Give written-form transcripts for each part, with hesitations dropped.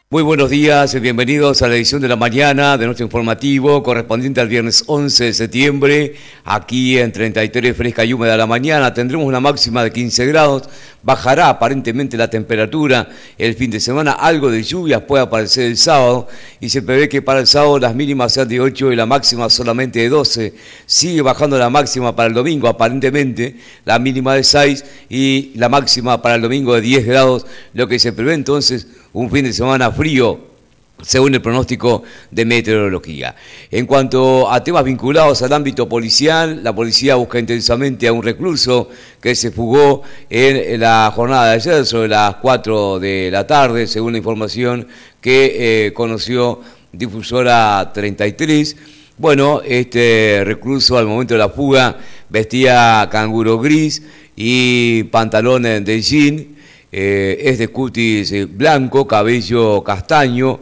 Muy buenos días, bienvenidos a la edición de la mañana de nuestro informativo correspondiente al viernes 11 de septiembre. Aquí en 33 fresca y húmeda la mañana tendremos una máxima de 15 grados. Bajará aparentemente la temperatura el fin de semana. Algo de lluvias puede aparecer el sábado y se prevé que para el sábado las mínimas sean de 8 y la máxima solamente de 12. Sigue bajando la máxima para el domingo, aparentemente la mínima de 6 y la máxima para el domingo de 10 grados, lo que se prevé entonces un fin de semana frío, según el pronóstico de meteorología. En cuanto a temas vinculados al ámbito policial, la policía busca intensamente a un recluso que se fugó en la jornada de ayer sobre las 4 de la tarde, según la información que conoció Difusora 33. Bueno, este recluso al momento de la fuga vestía canguro gris y pantalón de jean. Es de cutis blanco, cabello castaño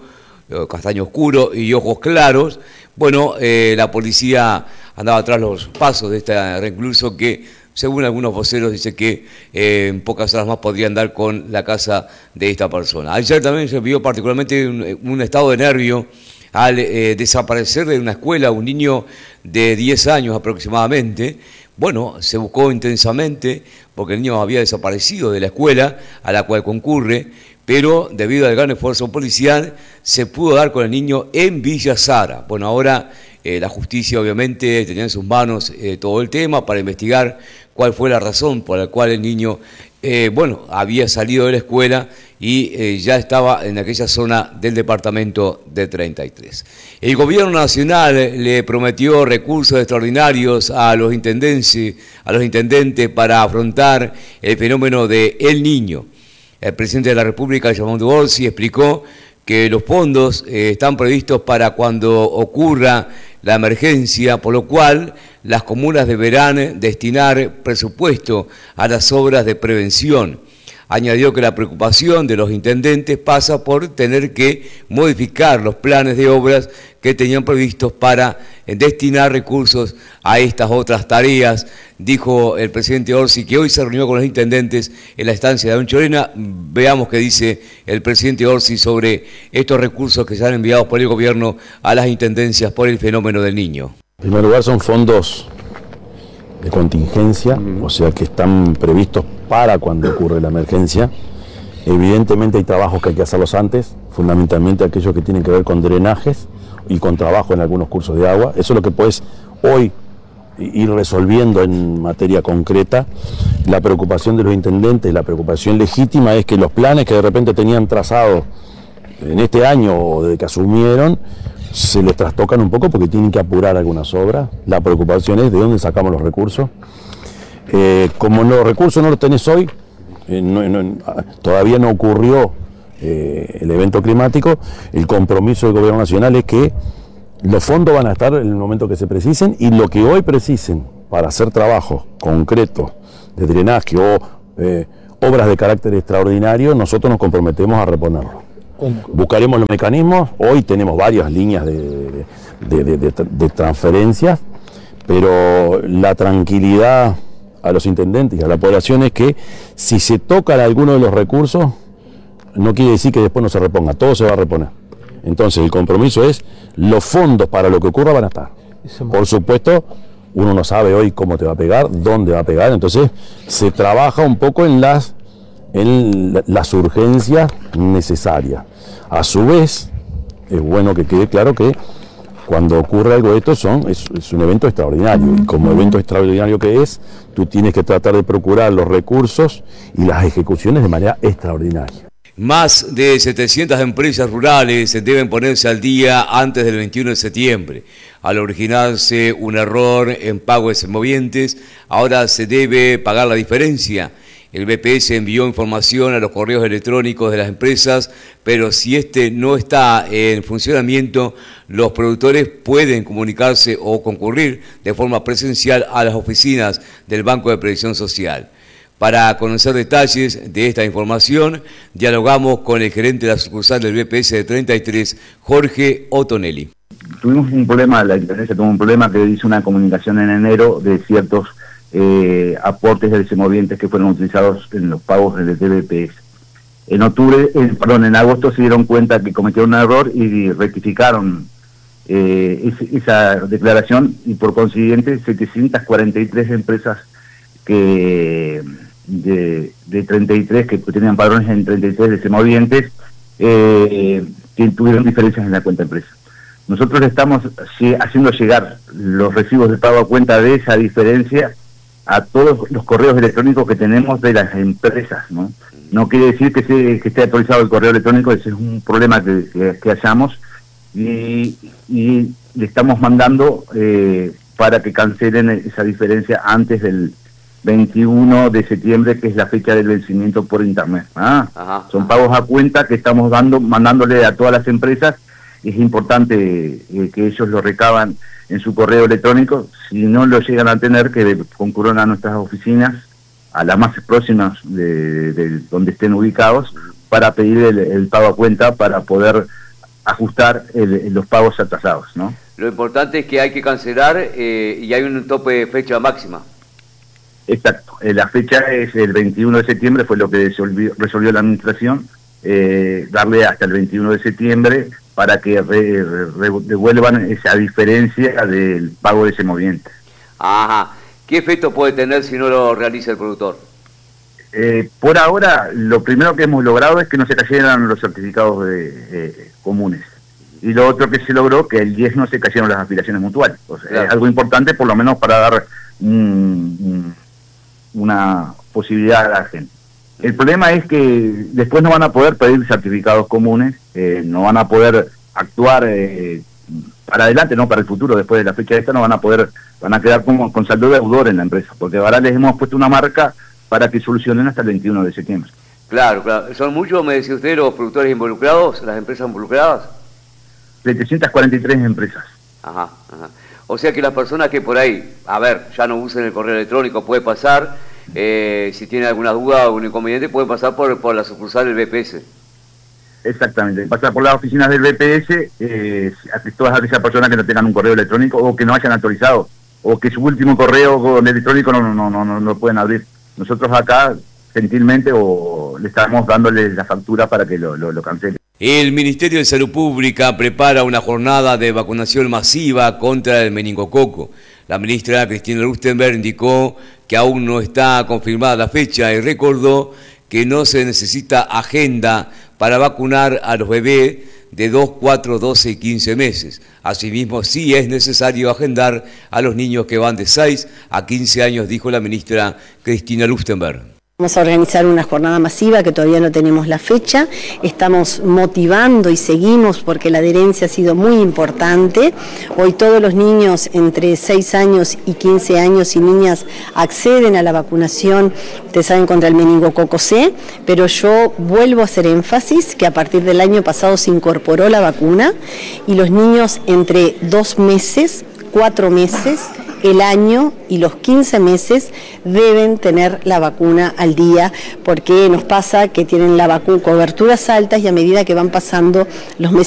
oscuro y ojos claros. Bueno, la policía andaba tras los pasos de este recluso que, según algunos voceros, dice que en pocas horas más podrían dar con la casa de esta persona. Ayer también se vio particularmente un estado de nervio al desaparecer de una escuela un niño de 10 años aproximadamente. Bueno, se buscó intensamente porque el niño había desaparecido de la escuela a la cual concurre, pero debido al gran esfuerzo policial se pudo dar con el niño en Villa Sara. Bueno, ahora la justicia obviamente tenía en sus manos todo el tema para investigar cuál fue la razón por la cual el niño había salido de la escuela y ya estaba en aquella zona del departamento de 33. El gobierno nacional le prometió recursos extraordinarios a los intendentes para afrontar el fenómeno de El Niño. El presidente de la República, Yamandu Orsi, explicó que los fondos están previstos para cuando ocurra la emergencia, por lo cual las comunas deberán destinar presupuesto a las obras de prevención. Añadió que la preocupación de los intendentes pasa por tener que modificar los planes de obras que tenían previstos para destinar recursos a estas otras tareas. Dijo el presidente Orsi que hoy se reunió con los intendentes en la estancia de Anchorena. Veamos qué dice el presidente Orsi sobre estos recursos que se han enviado por el gobierno a las intendencias por el fenómeno del niño. En primer lugar, son fondos de contingencia, o sea que están previstos para cuando ocurre la emergencia. Evidentemente hay trabajos que hay que hacerlos antes, fundamentalmente aquellos que tienen que ver con drenajes y con trabajo en algunos cursos de agua. Eso es lo que puedes hoy ir resolviendo en materia concreta. La preocupación de los intendentes, la preocupación legítima es que los planes que de repente tenían trazados en este año o desde que asumieron, se les trastocan un poco porque tienen que apurar algunas obras. La preocupación es de dónde sacamos los recursos. Como los recursos no los tenés hoy, todavía no ocurrió el evento climático, el compromiso del gobierno nacional es que los fondos van a estar en el momento que se precisen y lo que hoy precisen para hacer trabajos concretos de drenaje o obras de carácter extraordinario, nosotros nos comprometemos a reponerlo. Buscaremos los mecanismos. Hoy tenemos varias líneas de transferencias, pero la tranquilidad a los intendentes y a la población es que si se tocan alguno de los recursos, no quiere decir que después no se reponga, todo se va a reponer. Entonces el compromiso es, los fondos para lo que ocurra van a estar. Por supuesto, uno no sabe hoy cómo te va a pegar, dónde va a pegar, entonces se trabaja un poco en las urgencias necesarias. A su vez, es bueno que quede claro que cuando ocurre algo de esto es un evento extraordinario, y como evento extraordinario que es, tú tienes que tratar de procurar los recursos y las ejecuciones de manera extraordinaria. Más de 700 empresas rurales deben ponerse al día antes del 21 de septiembre. Al originarse un error en pago de semovientes, ahora se debe pagar la diferencia. El BPS envió información a los correos electrónicos de las empresas, pero si este no está en funcionamiento, los productores pueden comunicarse o concurrir de forma presencial a las oficinas del Banco de Previsión Social. Para conocer detalles de esta información, dialogamos con el gerente de la sucursal del BPS de 33, Jorge Otonelli. Tuvimos un problema, la Intendencia tuvo un problema que hizo una comunicación en enero de ciertos aportes de semovientes que fueron utilizados en los pagos del BPS. en agosto se dieron cuenta que cometieron un error y rectificaron esa declaración, y por consiguiente 743 empresas de 33 que tenían padrones en 33 desemovientes que tuvieron diferencias en la cuenta empresa. Nosotros le estamos haciendo llegar los recibos de pago a cuenta de esa diferencia a todos los correos electrónicos que tenemos de las empresas, ¿no? No quiere decir que esté actualizado el correo electrónico, ese es un problema que hallamos, y le estamos mandando para que cancelen esa diferencia antes del 21 de septiembre, que es la fecha del vencimiento por internet. Son pagos a cuenta que estamos mandándole a todas las empresas. Es importante que ellos lo recaban en su correo electrónico. Si no lo llegan a tener, que concurran a nuestras oficinas, a las más próximas de donde estén ubicados, para pedir el pago a cuenta, para poder ajustar los pagos atrasados, ¿no? Lo importante es que hay que cancelar y hay un tope de fecha máxima. Exacto, la fecha es el 21 de septiembre, fue lo que resolvió la administración, darle hasta el 21 de septiembre para que devuelvan esa diferencia del pago de ese moviente. Ajá. ¿Qué efecto puede tener si no lo realiza el productor? Por ahora, lo primero que hemos logrado es que no se cayeran los certificados comunes. Y lo otro que se logró, que el 10 no se cayeron las afiliaciones mutuales. O sea, claro, es algo importante, por lo menos para dar una posibilidad a la gente. El problema es que después no van a poder pedir certificados comunes, no van a poder actuar para adelante, no para el futuro. Después de la fecha esta no van a poder, van a quedar con saldo deudor en la empresa, porque ahora les hemos puesto una marca para que solucionen hasta el 21 de septiembre. Claro, claro. ¿Son muchos, me decía usted, los productores involucrados, las empresas involucradas? 743 empresas. Ajá, ajá. O sea que las personas que por ahí, ya no usen el correo electrónico, puede pasar, si tienen alguna duda o algún inconveniente, pueden pasar por la sucursal del BPS. Exactamente, pasar por las oficinas del BPS, a todas aquellas personas que no tengan un correo electrónico o que no hayan actualizado, o que su último correo electrónico no lo pueden abrir. Nosotros acá, gentilmente, le estamos dándole la factura para que lo cancele. El Ministerio de Salud Pública prepara una jornada de vacunación masiva contra el meningococo. La ministra Cristina Lustenberg indicó que aún no está confirmada la fecha y recordó que no se necesita agenda para vacunar a los bebés de 2, 4, 12 y 15 meses. Asimismo, sí es necesario agendar a los niños que van de 6 a 15 años, dijo la ministra Cristina Lustenberg. Vamos a organizar una jornada masiva que todavía no tenemos la fecha, estamos motivando y seguimos porque la adherencia ha sido muy importante. Hoy todos los niños entre 6 años y 15 años y niñas acceden a la vacunación, ustedes saben, contra el meningococo C, pero yo vuelvo a hacer énfasis que a partir del año pasado se incorporó la vacuna y los niños entre 2 meses, 4 meses, el año y los 15 meses deben tener la vacuna al día, porque nos pasa que tienen la coberturas altas y a medida que van pasando los meses